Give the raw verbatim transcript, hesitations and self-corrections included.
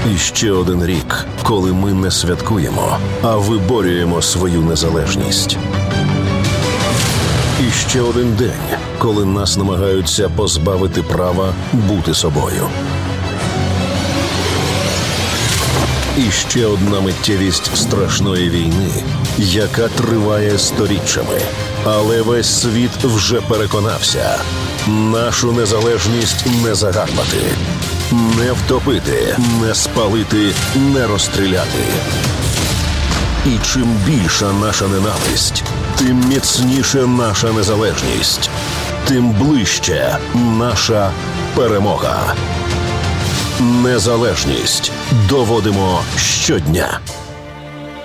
І ще один рік, коли ми не святкуємо, а виборюємо свою незалежність. І ще один день, коли нас намагаються позбавити права бути собою. І ще одна миттєвість страшної війни, яка триває сторіччями. Але весь світ вже переконався – нашу незалежність не загарбати, не втопити, не спалити, не розстріляти. І чим більша наша ненависть, тим міцніше наша незалежність, тим ближче наша перемога. Незалежність доводимо щодня.